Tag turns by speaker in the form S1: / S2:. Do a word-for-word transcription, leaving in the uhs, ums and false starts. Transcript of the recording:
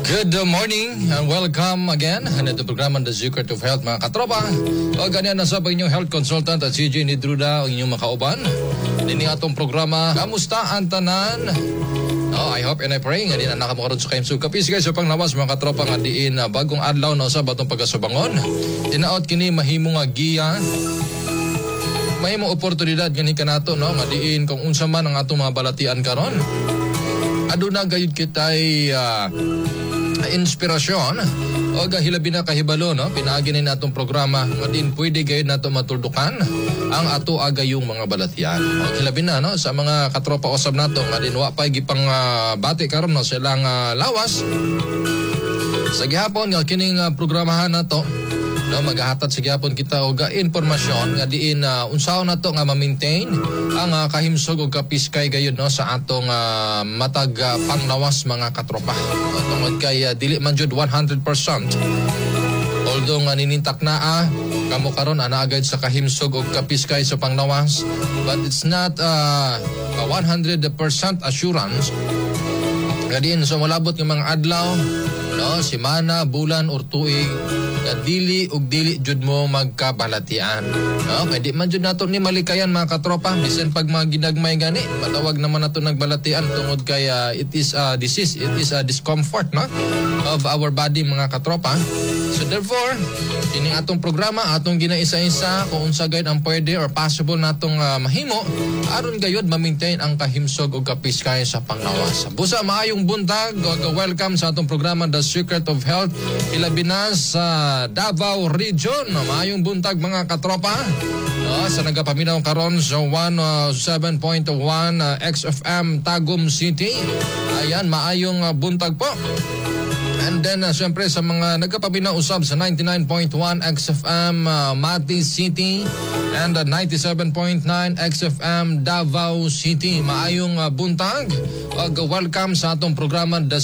S1: Good morning and welcome again. Ano ito programa The Secret of Health, mga katropa. O ganyan na sa inyong health consultant at si J. Nidruda, ang inyong makauban. Dini atong programa, kamusta ang tanan? Oh, I hope and I pray nga din ang nakamukaroon sa kayong sugkapis guys. So panglawas mga katropa nga diin uh, bagong adlaw na sa batong pagkasubangon. Tinaot kini mahimong nga giya. Mahimong oportunidad gani kanato no nga diin kung unsa man ang atong mga balatian karon. Aduna gayud kitay uh, inspirasyon o gahilabi na kahibalo no pinaagi na natong programa nga din pwede gayud nato matuldukan ang ato agayong mga balatian o hilabi na no sa mga katropa usab nato nga din wa pay gipang uh, bati karon no silang uh, lawas sa gihapon nga kining uh, programahan nato no magahatag sa gihapon kita og informasyon nga diin uh, unsaon nato nga ma-maintain ang uh, kahimsog og kapiskay gayud no sa atong uh, matag uh, panglawas mga katropa. Tungod kay uh, dili man jud one hundred percent. Although nga ninintak na ah, kamo karon ana agad sa kahimsog og kapiskay sa panglawas, but it's not uh, a one hundred percent assurance. Nga diin so malabot ng mga adlaw no semana, bulan or tuig nga dili ug dili jud mo magkabalatian. No, kay di man jud nato ni malikayan mga katropa bisan pag mga ginagmay gani matawag naman nato nagbalatian tungod kay uh, it is a disease, it is a discomfort no of our body mga katropa. So therefore, kining atong programa atong ginaisa-isa kung unsa gayud ang pwede or possible natong uh, mahimo aron gayud ma-maintain ang kahimsog ug kapiskay sa panglawas. Busa maayong buntag, welcome sa atong programa The Secret of Health ilabi na sa Davao Region. Maayong buntag mga katropa. No, sa nagapaminaw karon sa one oh seven point one uh, X F M Tagum City. Ayan, maayong uh, buntag po. And then, uh, siyempre, sa mga nagkapaminaw usab sa ninety-nine point one X F M uh, Mati City and uh, ninety-seven point nine X F M Davao City. Maayong uh, buntag. Uh, welcome sa atong programa The